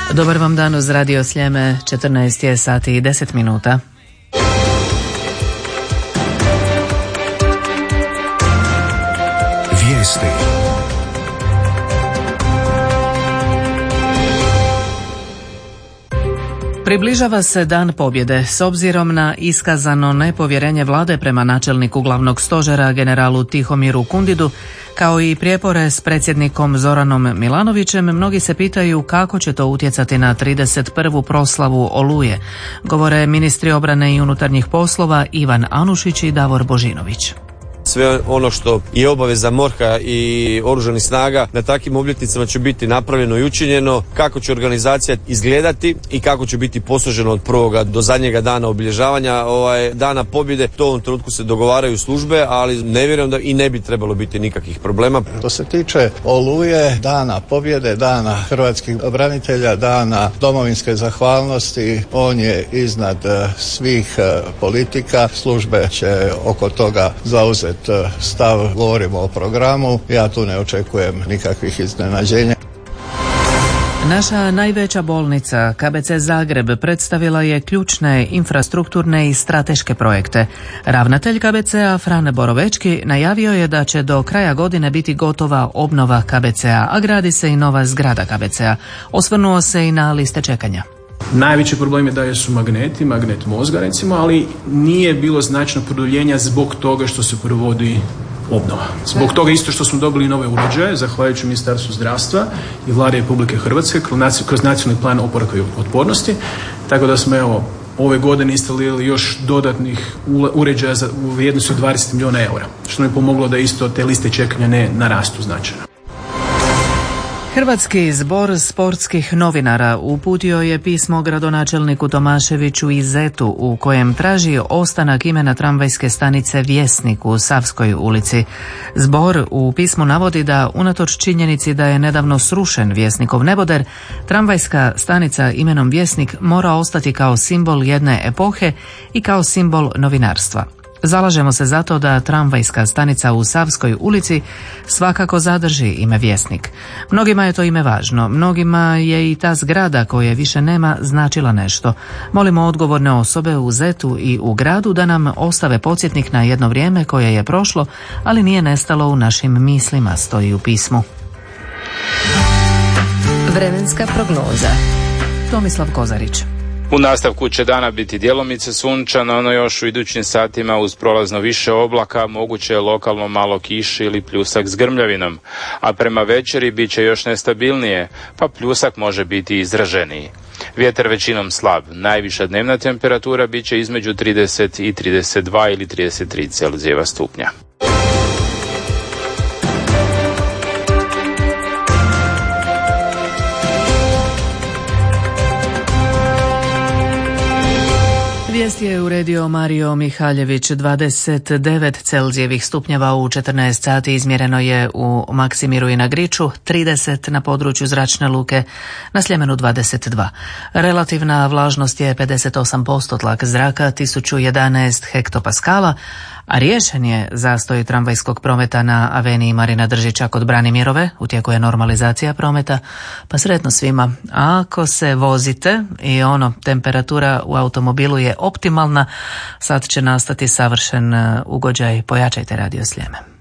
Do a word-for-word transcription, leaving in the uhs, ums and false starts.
Dobar vam dan uz Radio Sljeme, četrnaest je sati i deset minuta. Vijesti. Približava se Dan pobjede. S obzirom na iskazano nepovjerenje vlade prema načelniku glavnog stožera generalu Tihomiru Kundidu, kao i prijepore s predsjednikom Zoranom Milanovićem, mnogi se pitaju kako će to utjecati na trideset prvu proslavu Oluje, govore ministri obrane i unutarnjih poslova Ivan Anušić i Davor Božinović. Sve ono što je obaveza MORH-a i oružanih snaga na takvim obljetnicama će biti napravljeno i učinjeno, kako će organizacija izgledati i kako će biti posloženo od prvoga do zadnjega dana obilježavanja ovaj dana pobjede. To u ovom trenutku se dogovaraju službe, ali ne vjerujem da i ne bi trebalo biti nikakvih problema. Što se tiče Oluje, dana pobjede, dana hrvatskih branitelja, dana domovinske zahvalnosti, on je iznad svih politika. Službe će oko toga zauzeti stav, govorimo o programu, ja tu ne očekujem nikakvih iznenađenja. Naša najveća bolnica, K B C Zagreb, predstavila je ključne infrastrukturne i strateške projekte. Ravnatelj K B C-a Fran Borovečki najavio je da će do kraja godine biti gotova obnova K B C-a, a gradi se i nova zgrada K B C-a. Osvrnuo se i na liste čekanja. Najveći problem je da su magneti, magnet mozga recimo, ali nije bilo značajno produljenja zbog toga što se provodi obnova. Zbog toga isto što smo dobili nove uređaje, zahvaljujući Ministarstvu zdravstva i Vlade Republike Hrvatske kroz nacionalni plan oporavka i otpornosti, tako da smo evo ove godine instalirali još dodatnih uređaja za, u vrijednosti od dvadeset milijuna eura, što nam je pomoglo da isto te liste čekanja ne narastu značajno. Hrvatski zbor sportskih novinara uputio je pismo gradonačelniku Tomaševiću i Zetu u kojem traži ostanak imena tramvajske stanice Vjesnik u Savskoj ulici. Zbor u pismu navodi da unatoč činjenici da je nedavno srušen Vjesnikov neboder, tramvajska stanica imenom Vjesnik mora ostati kao simbol jedne epohe i kao simbol novinarstva. Zalažemo se zato da tramvajska stanica u Savskoj ulici svakako zadrži ime Vjesnik. Mnogima je to ime važno, mnogima je i ta zgrada koje više nema značila nešto. Molimo odgovorne osobe u Zetu i u gradu da nam ostave podsjetnik na jedno vrijeme koje je prošlo, ali nije nestalo u našim mislima, stoji u pismu. Vremenska prognoza. Tomislav Kozarić. U nastavku će dana biti djelomice sunčano, no još u idućim satima uz prolazno više oblaka moguće je lokalno malo kiše ili pljusak s grmljavinom, a prema večeri bit će još nestabilnije, pa pljusak može biti izraženiji. Vjetar većinom slab, najviša dnevna temperatura bit će između trideset i trideset dva ili trideset tri Celzijeva stupnja. Vijest je uredio Mario Mihaljević. Dvadeset devet Celzijevih stupnjeva u četrnaest sati izmjereno je u Maksimiru i na Griču, trideset na području Zračne luke, na Sljemenu dvadeset dva. Relativna vlažnost je pedeset osam posto, tlak zraka tisuću jedanaest hektopaskala, a riješen je zastoj tramvajskog prometa na aveniji Marina Držića kod Branimirove, u tijeku je normalizacija prometa, pa sretno svima. A ako se vozite i ono, temperatura u automobilu je optimalna, sad će nastati savršen ugođaj, pojačajte Radio Sljeme.